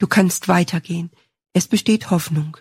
Du kannst weitergehen. Es besteht Hoffnung.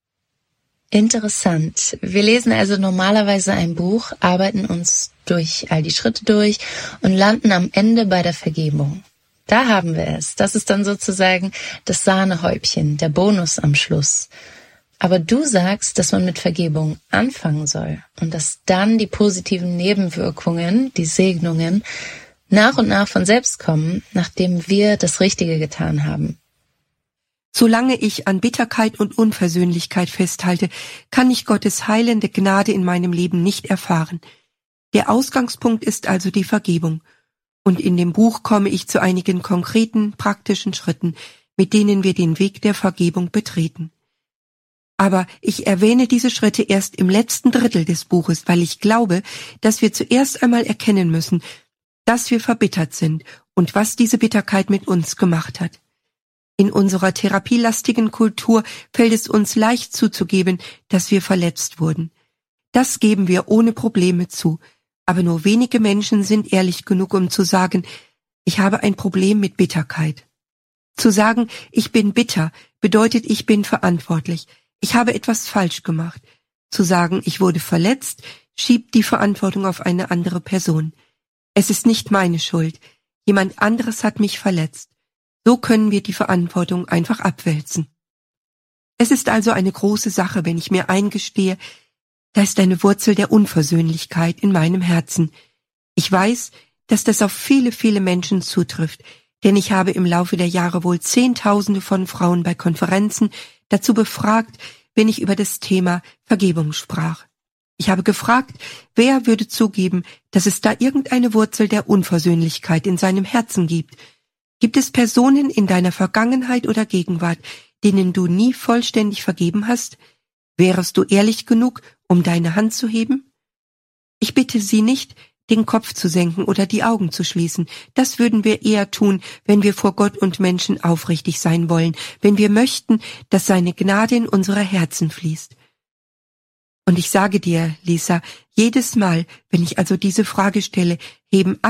Interessant. Wir lesen also normalerweise ein Buch, arbeiten uns durch all die Schritte durch und landen am Ende bei der Vergebung. Da haben wir es. Das ist dann sozusagen das Sahnehäubchen, der Bonus am Schluss. Aber du sagst, dass man mit Vergebung anfangen soll und dass dann die positiven Nebenwirkungen, die Segnungen, nach und nach von selbst kommen, nachdem wir das Richtige getan haben. Solange ich an Bitterkeit und Unversöhnlichkeit festhalte, kann ich Gottes heilende Gnade in meinem Leben nicht erfahren. Der Ausgangspunkt ist also die Vergebung. Und in dem Buch komme ich zu einigen konkreten, praktischen Schritten, mit denen wir den Weg der Vergebung betreten. Aber ich erwähne diese Schritte erst im letzten Drittel des Buches, weil ich glaube, dass wir zuerst einmal erkennen müssen, dass wir verbittert sind und was diese Bitterkeit mit uns gemacht hat. In unserer therapielastigen Kultur fällt es uns leicht zuzugeben, dass wir verletzt wurden. Das geben wir ohne Probleme zu, aber nur wenige Menschen sind ehrlich genug, um zu sagen, ich habe ein Problem mit Bitterkeit. Zu sagen, ich bin bitter, bedeutet, ich bin verantwortlich, ich habe etwas falsch gemacht. Zu sagen, ich wurde verletzt, schiebt die Verantwortung auf eine andere Person. Es ist nicht meine Schuld, jemand anderes hat mich verletzt. So können wir die Verantwortung einfach abwälzen. Es ist also eine große Sache, wenn ich mir eingestehe, da ist eine Wurzel der Unversöhnlichkeit in meinem Herzen. Ich weiß, dass das auf viele, viele Menschen zutrifft, denn ich habe im Laufe der Jahre wohl Zehntausende von Frauen bei Konferenzen dazu befragt, wenn ich über das Thema Vergebung sprach. Ich habe gefragt, wer würde zugeben, dass es da irgendeine Wurzel der Unversöhnlichkeit in seinem Herzen gibt. Gibt es Personen in deiner Vergangenheit oder Gegenwart, denen du nie vollständig vergeben hast? Wärest du ehrlich genug, um deine Hand zu heben? Ich bitte Sie nicht, den Kopf zu senken oder die Augen zu schließen. Das würden wir eher tun, wenn wir vor Gott und Menschen aufrichtig sein wollen, wenn wir möchten, dass seine Gnade in unsere Herzen fließt. Und ich sage dir, Lisa, jedes Mal, wenn ich also diese Frage stelle, heben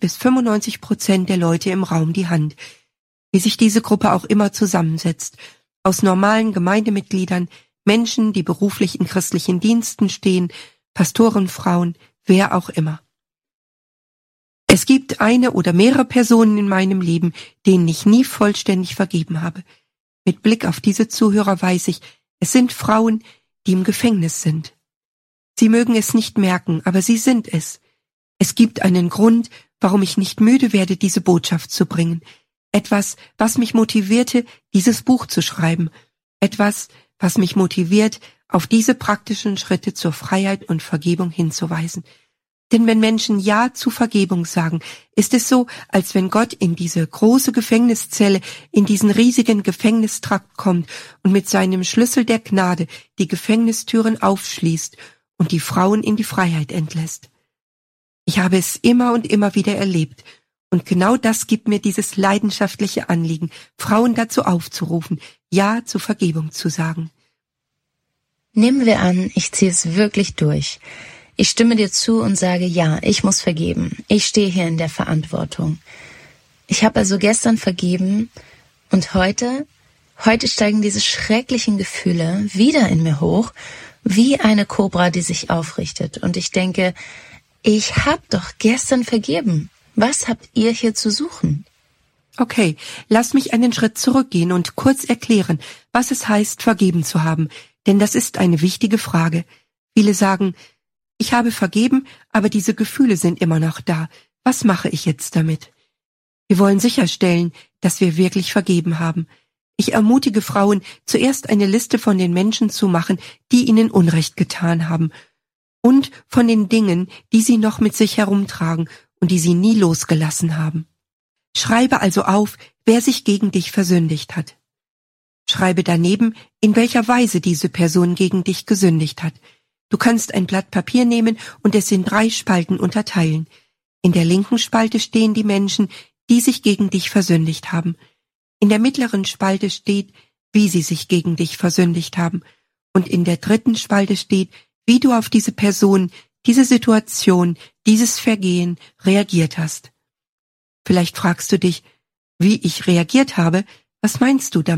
80-95% der Leute im Raum die Hand. Wie sich diese Gruppe auch immer zusammensetzt. Aus normalen Gemeindemitgliedern, Menschen, die beruflich in christlichen Diensten stehen, Pastoren, Frauen, wer auch immer. Es gibt eine oder mehrere Personen in meinem Leben, denen ich nie vollständig vergeben habe. Mit Blick auf diese Zuhörer weiß ich, es sind Frauen, die im Gefängnis sind. Sie mögen es nicht merken, aber sie sind es. Es gibt einen Grund, warum ich nicht müde werde, diese Botschaft zu bringen. Etwas, was mich motivierte, dieses Buch zu schreiben. Etwas, was mich motiviert, auf diese praktischen Schritte zur Freiheit und Vergebung hinzuweisen. Denn wenn Menschen Ja zu Vergebung sagen, ist es so, als wenn Gott in diese große Gefängniszelle, in diesen riesigen Gefängnistrakt kommt und mit seinem Schlüssel der Gnade die Gefängnistüren aufschließt und die Frauen in die Freiheit entlässt. Ich habe es immer und immer wieder erlebt und genau das gibt mir dieses leidenschaftliche Anliegen, Frauen dazu aufzurufen, Ja zur Vergebung zu sagen. Nehmen wir an, ich ziehe es wirklich durch. Ich stimme dir zu und sage, ja, ich muss vergeben. Ich stehe hier in der Verantwortung. Ich habe also gestern vergeben und heute steigen diese schrecklichen Gefühle wieder in mir hoch, wie eine Kobra, die sich aufrichtet. Und ich denke, ich habe doch gestern vergeben. Was habt ihr hier zu suchen? Okay, lass mich einen Schritt zurückgehen und kurz erklären, was es heißt, vergeben zu haben, denn das ist eine wichtige Frage. Viele sagen, ich habe vergeben, aber diese Gefühle sind immer noch da. Was mache ich jetzt damit? Wir wollen sicherstellen, dass wir wirklich vergeben haben. Ich ermutige Frauen, zuerst eine Liste von den Menschen zu machen, die ihnen Unrecht getan haben und von den Dingen, die sie noch mit sich herumtragen und die sie nie losgelassen haben. Schreibe also auf, wer sich gegen dich versündigt hat. Schreibe daneben, in welcher Weise diese Person gegen dich gesündigt hat. Du kannst ein Blatt Papier nehmen und es in 3 Spalten unterteilen. In der linken Spalte stehen die Menschen, die sich gegen dich versündigt haben. In der mittleren Spalte steht, wie sie sich gegen dich versündigt haben. Und in der dritten Spalte steht, wie du auf diese Person, diese Situation, dieses Vergehen reagiert hast. Vielleicht fragst du dich, wie ich reagiert habe. Was meinst du damit?